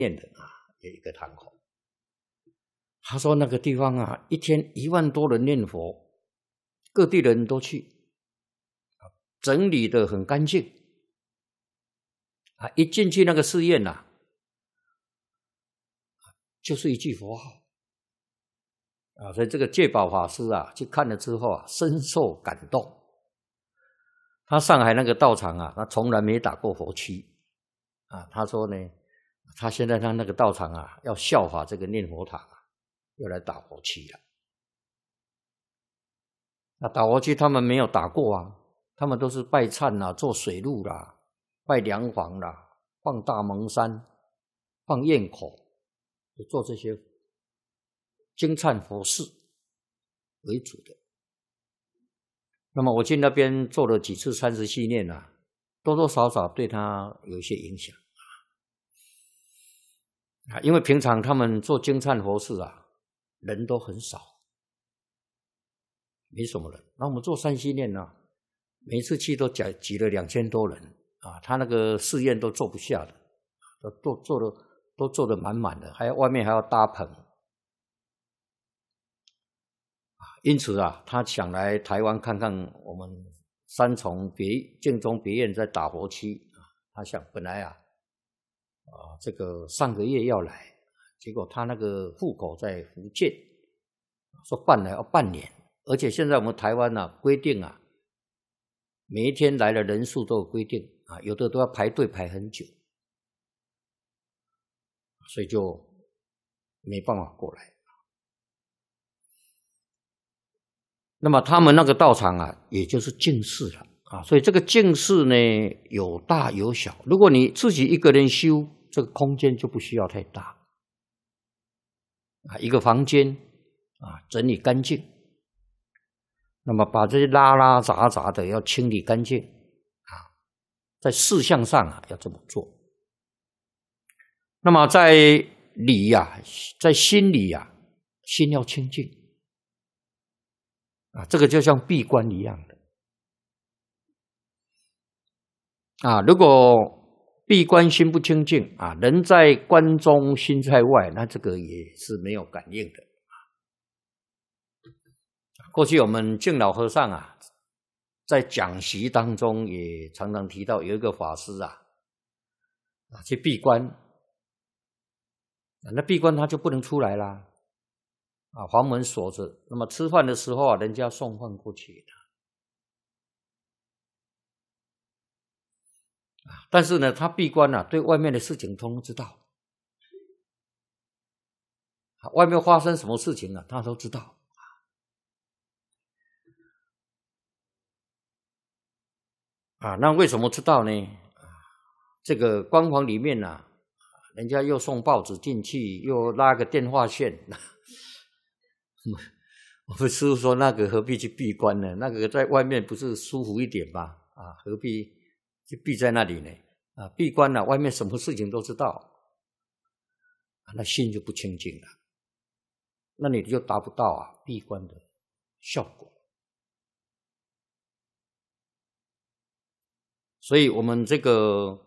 念的有一个堂口，他说那个地方一天1万多人念佛，各地人都去，整理得很干净。一进去那个寺院就是一句佛号所以这个戒宝法师去看了之后深受感动。他上海那个道场他从来没打过佛七他说呢，他现在他那个道场要效法这个念佛堂要来打佛七了。那打佛七他们没有打过他们都是拜忏做水路啦，拜梁皇啦，放大蒙山，放堰口，就做这些经忏佛事为主的。那么我去那边做了几次30系念多多少少对他有一些影响因为平常他们做经忏佛事人都很少，没什么人。那我们做3系念每次去都挤了2000多人他那个寺院都坐不下的，都坐得满满的，外面还要搭棚因此他想来台湾看看我们三重净宗别院在打佛七他想本来这个上个月要来，结果他那个户口在福建，说办了要半年，而且现在我们台湾规定每一天来的人数都有规定有的都要排队排很久，所以就没办法过来。那么他们那个道场也就是净寺了所以这个净寺呢有大有小，如果你自己一个人修，这个空间就不需要太大一个房间整理干净，那么把这些拉拉杂杂的要清理干净在事项上要这么做。那么在理在心里心要清净这个就像闭关一样的如果闭关心不清净人在关中心在外，那这个也是没有感应的过去我们净老和尚在讲习当中也常常提到，有一个法师去闭关那闭关他就不能出来啦房门锁着，那么吃饭的时候人家送饭过去但是呢他闭关对外面的事情通通知道外面发生什么事情他都知道那为什么知道呢这个关房里面人家又送报纸进去，又拉个电话线我们师父说那个何必去闭关呢，那个在外面不是舒服一点吗何必去闭在那里呢闭关外面什么事情都知道那心就不清净了，那你就达不到闭关的效果。所以我们这个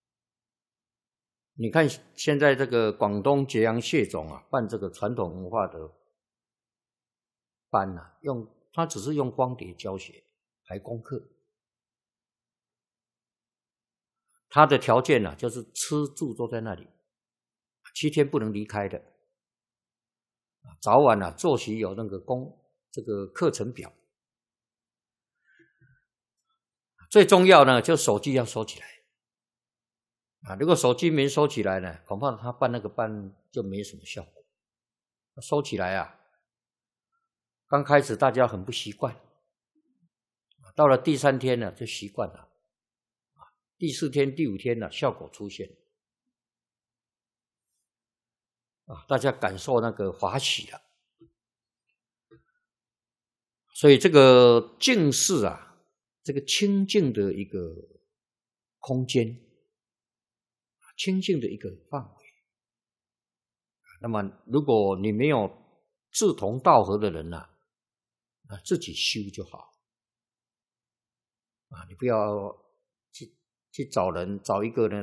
你看现在这个广东揭阳谢总办这个传统文化的班他只是用光碟教学排功课，他的条件就是吃住都在那里，7天不能离开的早晚作息有那个这个课程表，最重要呢就手机要收起来如果手机没收起来呢，恐怕他办那个班就没什么效果。收起来刚开始大家很不习惯到了第3天呢就习惯了第4天第5天呢效果出现大家感受那个法喜了。所以这个净寺这个清净的一个空间，清净的一个范围，那么如果你没有志同道合的人自己修就好你不要去找一个人